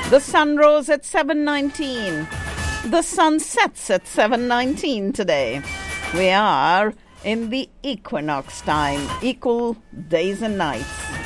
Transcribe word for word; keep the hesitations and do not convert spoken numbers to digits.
The sun rose at seven nineteen. The sun sets at seven nineteen today. We are in the equinox time, equal days and nights.